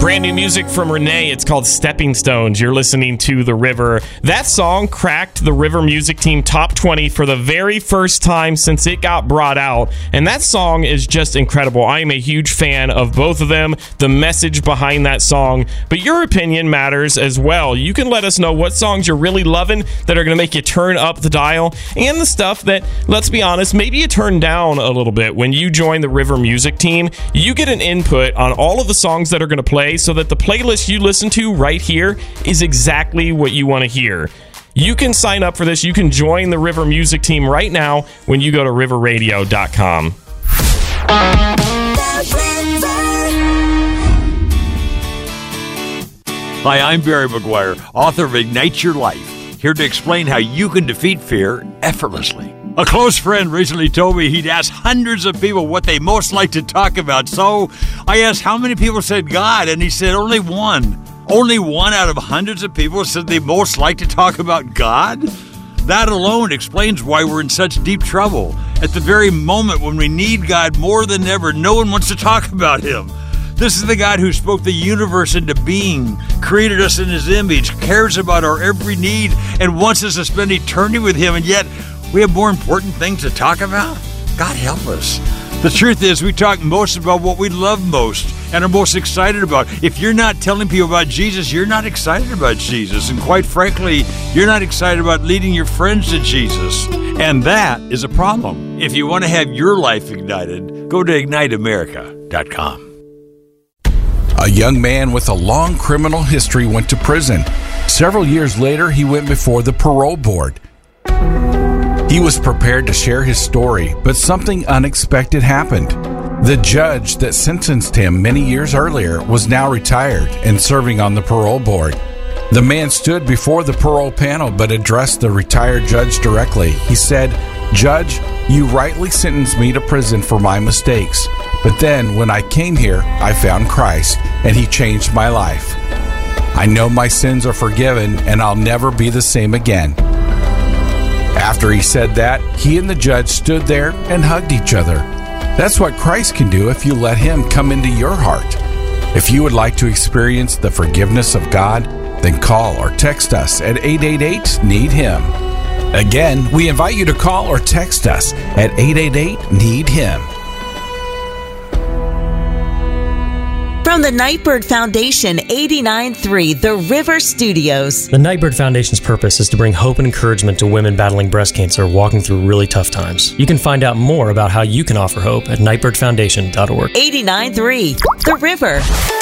Brand new music from Renee. It's called Stepping Stones. You're listening to The River. That song cracked the River Music Team Top 20 for the very first time since it got brought out. And that song is just incredible. I am a huge fan of both of them, the message behind that song. But your opinion matters as well. You can let us know what songs you're really loving that are going to make you turn up the dial, and the stuff that, let's be honest, maybe you turn down a little bit. When you join the River Music Team, you get an input on all of the songs that are going to play, so that the playlist you listen to right here is exactly what you want to hear. You can sign up for this. You can join the River Music Team right now when you go to riverradio.com. Hi, I'm Barry McGuire, author of Ignite Your Life, here to explain how you can defeat fear effortlessly. A close friend recently told me he'd asked hundreds of people what they most like to talk about. So I asked how many people said God, and he said only one. Only one out of hundreds of people said they most like to talk about God? That alone explains why we're in such deep trouble. At the very moment when we need God more than ever, no one wants to talk about Him. This is the God who spoke the universe into being, created us in His image, cares about our every need, and wants us to spend eternity with Him, and yet we have more important things to talk about? God help us. The truth is, we talk most about what we love most and are most excited about. If you're not telling people about Jesus, you're not excited about Jesus. And quite frankly, you're not excited about leading your friends to Jesus. And that is a problem. If you want to have your life ignited, go to IgniteAmerica.com. A young man with a long criminal history went to prison. Several years later, he went before the parole board. He was prepared to share his story, but something unexpected happened. The judge that sentenced him many years earlier was now retired and serving on the parole board. The man stood before the parole panel but addressed the retired judge directly. He said, "Judge, you rightly sentenced me to prison for my mistakes. But then when I came here, I found Christ, and He changed my life. I know my sins are forgiven, and I'll never be the same again." After he said that, he and the judge stood there and hugged each other. That's what Christ can do if you let Him come into your heart. If you would like to experience the forgiveness of God, then call or text us at 888-NEED-HIM. Again, we invite you to call or text us at 888-NEED-HIM. From the Nightbird Foundation, 89.3 The River Studios. The Nightbird Foundation's purpose is to bring hope and encouragement to women battling breast cancer walking through really tough times. You can find out more about how you can offer hope at nightbirdfoundation.org. 89.3 The River.